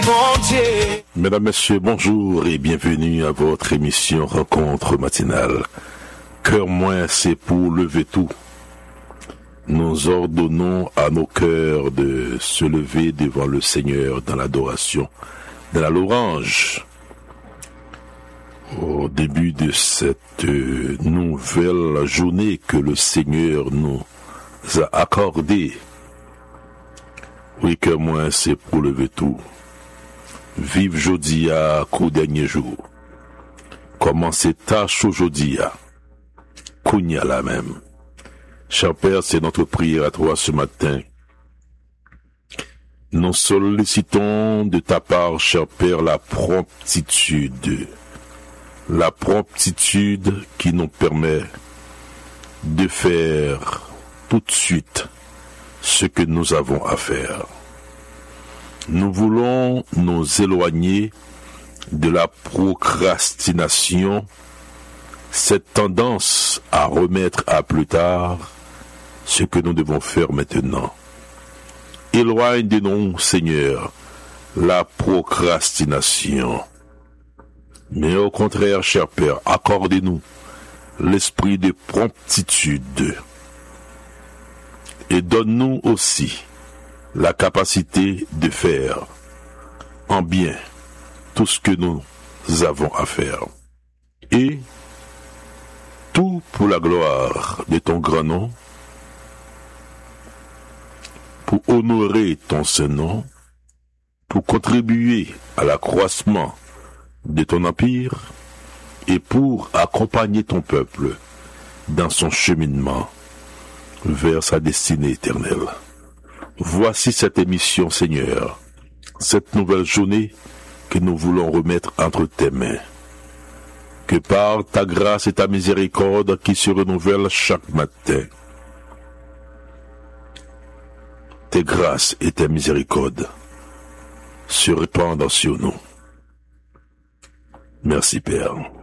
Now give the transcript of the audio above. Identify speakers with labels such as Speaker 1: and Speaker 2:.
Speaker 1: Mesdames, Messieurs, bonjour et bienvenue à votre émission Rencontre matinale. Cœur moins, c'est pour lever tout. Nous ordonnons à nos cœurs de se lever devant le Seigneur dans l'adoration, dans la louange. Au début de cette nouvelle journée que le Seigneur nous a accordée. Oui, cœur moins, c'est pour lever tout. Vive jeudi à qu'au dernier jour. Commencez tâche aujourd'hui à Kounia la même. Cher Père, c'est notre prière à toi ce matin. Nous sollicitons de ta part, cher Père, la promptitude qui nous permet de faire tout de suite ce que nous avons à faire. Nous voulons nous éloigner de la procrastination, cette tendance à remettre à plus tard ce que nous devons faire maintenant. Éloigne de nous, Seigneur, la procrastination. Mais au contraire, cher Père, accordez-nous l'esprit de promptitude et donne-nous aussi la capacité de faire en bien tout ce que nous avons à faire. Et tout pour la gloire de ton grand nom, pour honorer ton saint nom, pour contribuer à l'accroissement de ton empire et pour accompagner ton peuple dans son cheminement vers sa destinée éternelle. Voici cette émission, Seigneur, cette nouvelle journée que nous voulons remettre entre tes mains. Que par ta grâce et ta miséricorde qui se renouvellent chaque matin, tes grâces et tes miséricordes se répandent sur nous. Merci, Père.